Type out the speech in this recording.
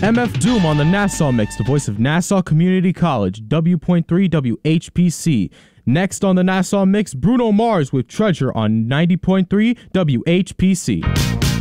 MF Doom on the Nassau Mix, the voice of Nassau Community College, W.3 WHPC. Next on the Nassau Mix, Bruno Mars with Treasure on 90.3 WHPC.